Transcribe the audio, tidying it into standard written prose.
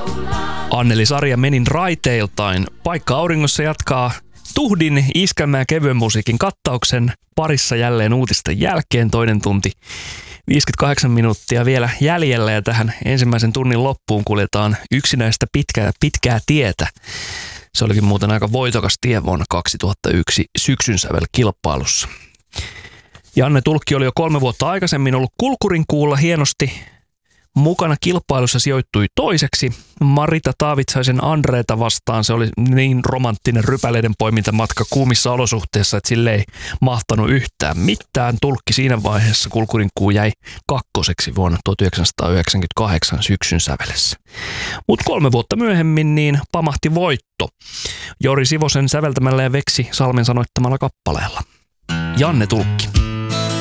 Anneli Sarja menin raiteiltain. Paikka auringossa jatkaa tuhdin iskelmä ja kevyen musiikin kattauksen parissa jälleen uutisten jälkeen. Toinen tunti 58 minuuttia vielä jäljellä ja tähän ensimmäisen tunnin loppuun kuljetaan yksinäistä pitkää tietä. Se olikin muuten aika voitokas tie vuonna 2001 syksyn sävelkilpailussa. Janne Tulkki oli jo 3 vuotta aikaisemmin ollut Kulkurinkuulla hienosti mukana kilpailussa, sijoittui toiseksi. Marita Taavitsaisen Andreeta vastaan se oli niin romanttinen rypäleiden poimintamatka kuumissa olosuhteissa, että sille ei mahtanut yhtään mitään. Tulkki siinä vaiheessa Kulkurinkuu jäi 2. vuonna 1998 syksyn sävelessä. Mutta 3 vuotta myöhemmin niin pamahti voitto Jori Sivosen säveltämällä ja Veksi Salmen sanoittamalla kappaleella. Janne Tulkki.